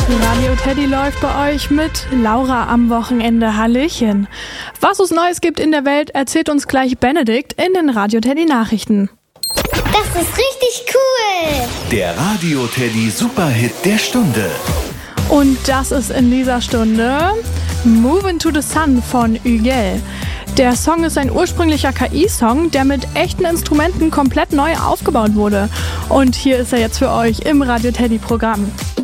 Radio Teddy läuft bei euch mit Laura am Wochenende. Hallöchen. Was es Neues gibt in der Welt, erzählt uns gleich Benedikt in den Radio Teddy Nachrichten. Das ist richtig cool. Der Radio Teddy Superhit der Stunde. Und das ist in dieser Stunde Moving to the Sun von Hügel. Der Song ist ein ursprünglicher KI-Song, der mit echten Instrumenten komplett neu aufgebaut wurde. Und hier ist er jetzt für euch im Radio Teddy Programm.